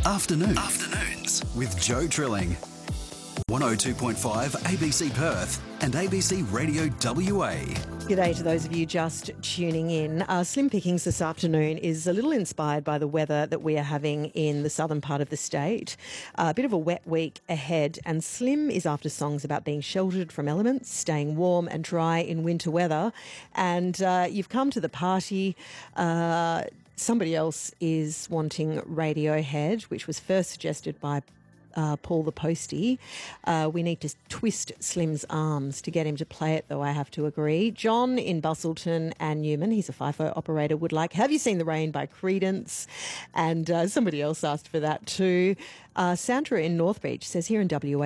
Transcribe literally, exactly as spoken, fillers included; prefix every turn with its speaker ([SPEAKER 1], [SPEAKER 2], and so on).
[SPEAKER 1] Afternoons. Afternoons with Joe Trilling. one oh two point five A B C Perth and A B C Radio W A.
[SPEAKER 2] G'day to those of you just tuning in. Uh, Slim Pickings this afternoon is a little inspired by the weather that we are having in the southern part of the state. Uh, a bit of a wet week ahead, and Slim is after songs about being sheltered from elements, staying warm and dry in winter weather. And uh, you've come to the party. Uh, somebody else is wanting Radiohead, which was first suggested by Uh, Paul the Postie. Uh, we need to twist Slim's arms to get him to play it, though, I have to agree. John in Bustleton and Newman, he's a FIFO operator, would like Have You Seen the Rain by Creedence? And uh, somebody else asked for that too. Uh, Sandra in North Beach says, here in W A,